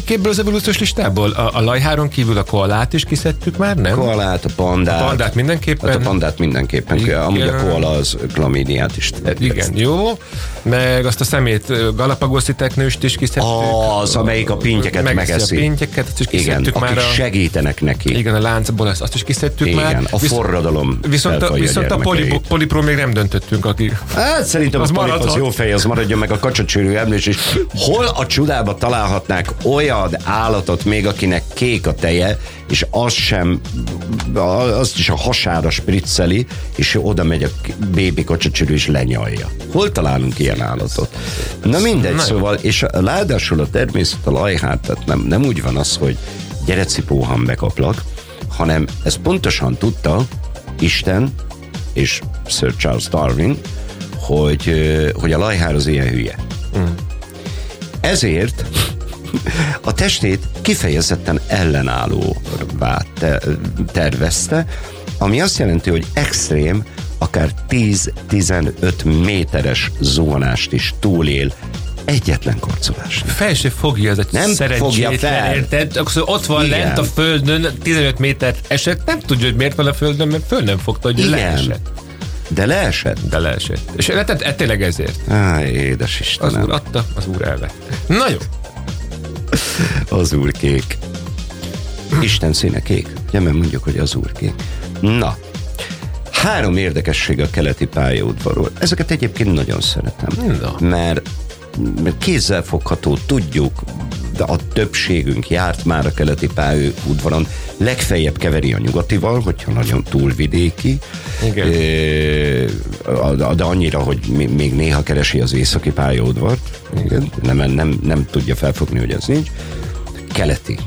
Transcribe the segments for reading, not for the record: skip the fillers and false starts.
képből az evolúciós listából? A lajháron kívül a koalát is kiszedtük már, nem? Koalát, a pandát. A pandát mindenképpen? Hát a pandát mindenképpen. Igen. Amúgy a koala az klamidiát is terjeszt. Igen, jó. Meg azt a szemét galapagoszi teknőst is kiszedtük. Az, amelyik a pintyeket megeszi. A pintyeket, azt is kiszedtük. Igen, már. Akik segítenek neki. Igen, a láncból azt is kiszedtük igen, már. Igen, a forradalom. Viszont a polipról még nem döntöttünk. Hát szerintem az a polip az jó fej, az maradjon meg a kacsacsőrű emlős is. Hol a csodába találhatnák olyan állatot még, akinek kék a teje, és azt is a hasára spricceli, és oda megy a bébi kacsacsőrű és lenyalja. Hol találunk ilyen állatot? Na mindegy, szóval, és ráadásul a természet a lajhát, tehát nem úgy van az, hogy gyere cipóhan bekaplak, hanem ez pontosan tudta Isten és Sir Charles Darwin, hogy a lajhár az ilyen hülye. Ezért a testét kifejezetten ellenállóvá tervezte, ami azt jelenti, hogy extrém, akár 10-15 méteres zónást is túlél egyetlen karcolás. Fel se fogja ez a szerencsétlen, érted? Akkor ott van igen. Lent a földön, 15 métert esett, nem tudja, hogy miért van a földön, mert föl nem fogta, hogy leesett. De leesett? De leesett. És tényleg ezért. Édes Istenem. Az úr adta, az úr elvette. Na jó. Az úr kék. Isten színe kék. Ugye, mert mondjuk, hogy az úr kék. Na. 3 érdekesség a keleti pályaudvarról. Ezeket egyébként nagyon szeretem. Mert kézzelfogható, tudjuk, de a többségünk járt már a keleti pályaudvaron, legfeljebb keveri a nyugatival, hogyha nagyon túlvidéki, de annyira, hogy még néha keresi az északi pályaudvart, nem tudja felfogni, hogy ez nincs. Keleti.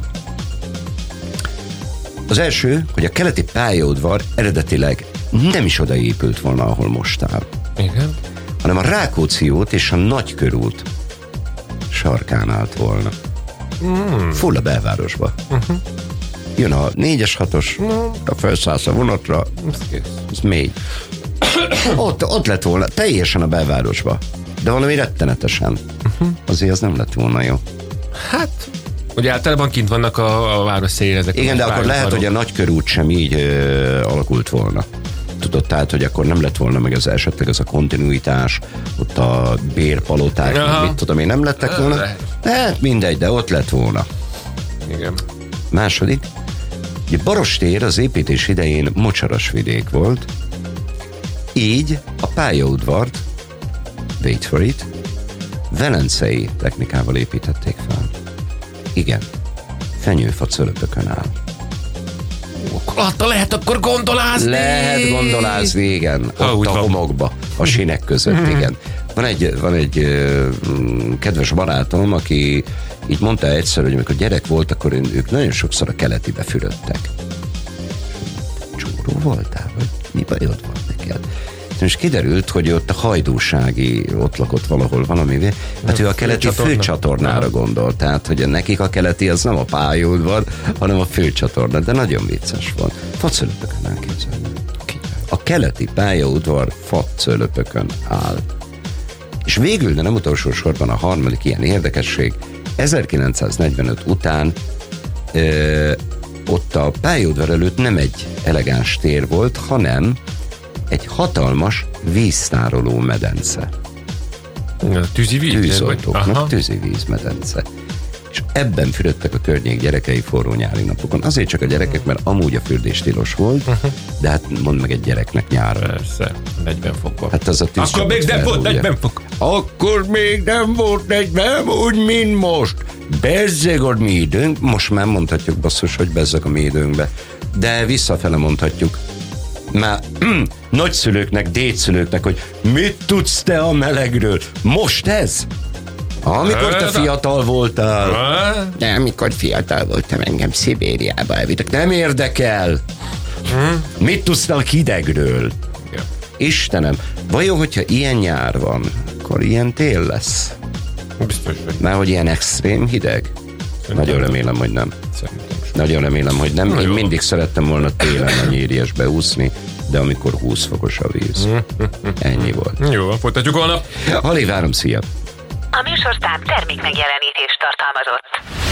Az első, hogy a keleti pályaudvar eredetileg nem is odaépült volna, ahol most áll. Igen. Hanem a Rákóczi út és a Nagykörút sarkán állt volna. Full a belvárosba. Jön a 4-es, 6-os, a felszállsz a vonatra, ez mély. Ott lett volna, teljesen a belvárosba. De valami rettenetesen. Azért az nem lett volna jó. Hát, ugye általában kint vannak a város szélén ezek. Igen, de akkor lehet, hogy a Nagykörút sem így alakult volna. Tudod, tehát, hogy akkor nem lett volna meg esetleg az a kontinuitás, ott a bérpaloták, mit tudom én, nem lettek volna. Hát mindegy, de ott lett volna. Igen. Második, ugye Barostér az építés idején mocsaras vidék volt, így a pályaudvart, wait for it, velencei technikával építették fel. Igen, fenyőfa cölöpökön áll. Alatta lehet akkor gondolázni? Lehet gondolázni, igen. Ott a homokba, a sinek között, igen. Van egy kedves barátom, aki így mondta egyszer, hogy amikor gyerek volt, akkor ők nagyon sokszor a keletibe fürödtek. Csóró voltál? Vagy mi bajod volt neked? És kiderült, hogy ott a hajdúsági, ott lakott valahol valamivé, hát ő a keleti főcsatornára gondolt, tehát, hogy nekik a keleti az nem a pályaudvar, hanem a főcsatorna, de nagyon vicces volt. Facölöpökön elképzelni. A keleti pályaudvar facölöpökön áll. És végül, de nem utolsó sorban a harmadik ilyen érdekesség, 1945 után ott a pályaudvar előtt nem egy elegáns tér volt, hanem egy hatalmas víztároló medence. Tűzivíz? Tűzoltóknak tűzivíz medence. És ebben fürödtek a környék gyerekei forró nyári napokon. Azért csak a gyerekek, mert amúgy a fürdés tilos volt, de hát mondd meg egy gyereknek nyáron. Persze, 40 fokban. Hát az a tűz. Akkor még nem volt 40 fok. Akkor még nem volt 40, úgy, mint most. Bezzeg a mi időnk. Most már mondhatjuk, basszus, hogy bezzeg a mi időnkbe. De visszafele mondhatjuk. Már nagyszülőknek, dédszülőknek, hogy mit tudsz te a melegről? Most ez? Amikor te fiatal voltál. De amikor fiatal voltam, engem Szibériába elvittek. Nem érdekel. Mit tudsz te a hidegről? Istenem, vajon, hogyha ilyen nyár van, akkor ilyen tél lesz? Biztos, hogy mert hogy ilyen extrém hideg? Nagyon remélem, hogy nem. Nagyon remélem, hogy nem. Én mindig szerettem volna télen a Nyírjesbe úszni, de amikor 20 fokos a víz. Ennyi volt. Jó, folytatjuk holnap. Alig várom, szia! A műsorszám termékmegjelenítést tartalmazott.